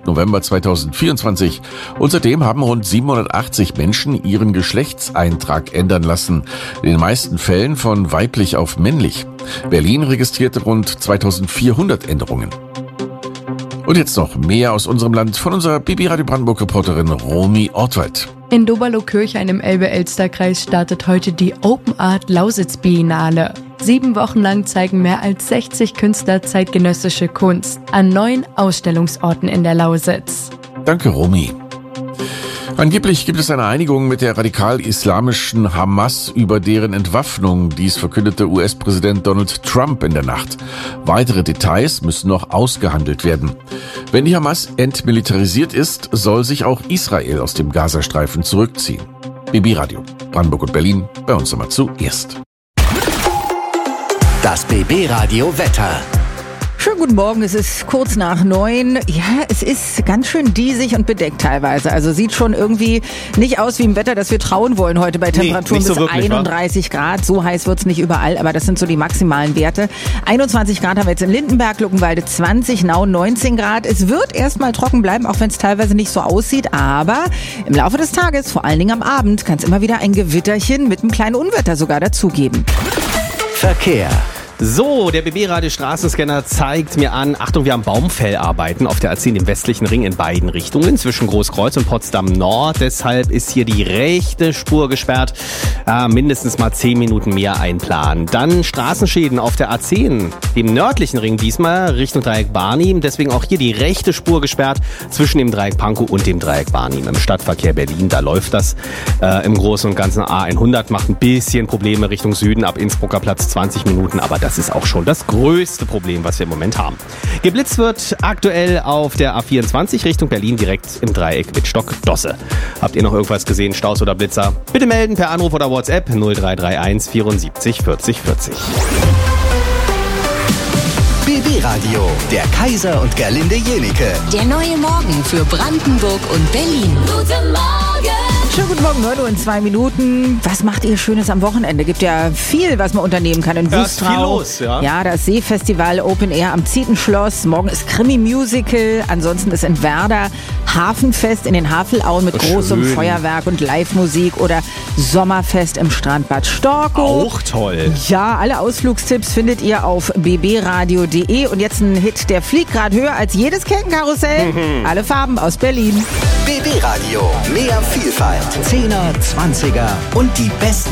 November 2024. Und seitdem haben rund 780 Menschen ihren Geschlechtseintrag ändern lassen. In den meisten Fällen von weiblich auf männlich. Berlin registrierte rund 2400 Änderungen. Und jetzt noch mehr aus unserem Land von unserer BB Radio Brandenburg-Reporterin Romy Ortwald. In Doberlo-Kirchhain im Elbe-Elster-Kreis startet heute die Open Art Lausitz Biennale. 7 Wochen lang zeigen mehr als 60 Künstler zeitgenössische Kunst an 9 Ausstellungsorten in der Lausitz. Danke, Romy. Angeblich gibt es eine Einigung mit der radikal-islamischen Hamas über deren Entwaffnung. Dies verkündete US-Präsident Donald Trump in der Nacht. Weitere Details müssen noch ausgehandelt werden. Wenn die Hamas entmilitarisiert ist, soll sich auch Israel aus dem Gazastreifen zurückziehen. BB Radio, Brandenburg und Berlin, bei uns immer zuerst. Das BB Radio Wetter. Schönen guten Morgen, es ist kurz nach 9. Ja, es ist ganz schön diesig und bedeckt teilweise. Also sieht schon irgendwie nicht aus wie im Wetter, das wir trauen wollen heute bei Temperaturen nicht so bis wirklich, 31 Grad. So heiß wird's nicht überall, aber das sind so die maximalen Werte. 21 Grad haben wir jetzt in Lindenberg, Luckenwalde 20, Nau 19 Grad. Es wird erstmal trocken bleiben, auch wenn es teilweise nicht so aussieht. Aber im Laufe des Tages, vor allen Dingen am Abend, kann es immer wieder ein Gewitterchen mit einem kleinen Unwetter sogar dazugeben. Verkehr. So, der BB-Radio Straßenscanner zeigt mir an, Achtung, wir haben Baumfellarbeiten auf der A10 im westlichen Ring in beiden Richtungen, zwischen Großkreuz und Potsdam Nord. Deshalb ist hier die rechte Spur gesperrt. Mindestens mal 10 Minuten mehr einplanen. Dann Straßenschäden auf der A10, dem nördlichen Ring diesmal, Richtung Dreieck Barnim. Deswegen auch hier die rechte Spur gesperrt zwischen dem Dreieck Pankow und dem Dreieck Barnim. Im Stadtverkehr Berlin, da läuft das im Großen und Ganzen. A100 macht ein bisschen Probleme Richtung Süden, ab Innsbrucker Platz 20 Minuten, aber das ist auch schon das größte Problem, was wir im Moment haben. Geblitzt wird aktuell auf der A24 Richtung Berlin direkt im Dreieck Wittstock-Dosse. Habt ihr noch irgendwas gesehen, Staus oder Blitzer? Bitte melden per Anruf oder WhatsApp 0331 74 40 40. BB Radio, der Kaiser und Gerlinde Jenike. Der neue Morgen für Brandenburg und Berlin. Guten Morgen! Schönen guten Morgen, 9 Uhr und 2 Minuten. Was macht ihr Schönes am Wochenende? Gibt ja viel, was man unternehmen kann in Ja, ist Wustrau. viel los, ja. Ja, das Seefestival Open Air am Zietenschloss. Morgen ist Krimi-Musical. Ansonsten ist in Werder Hafenfest in den Havelauen mit großem schön. Feuerwerk und Live-Musik oder Sommerfest im Strandbad Storkow. Auch toll. Ja, alle Ausflugstipps findet ihr auf bbradio.de. Und jetzt ein Hit, der fliegt gerade höher als jedes Kettenkarussell. Alle Farben aus Berlin. BB Radio, mehr Vielfalt. 10er, 20er und die besten